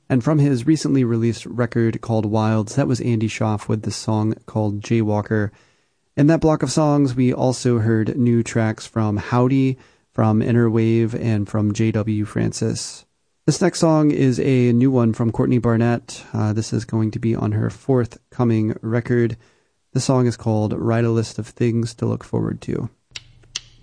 And from his recently released record called Wilds, that was Andy Schaaf with the song called Jaywalker. In that block of songs, we also heard new tracks from Howdy, from Inner Wave, and from J.W. Francis. This next song is a new one from Courtney Barnett. This is going to be on her forthcoming record. The song is called Write a List of Things to Look Forward to.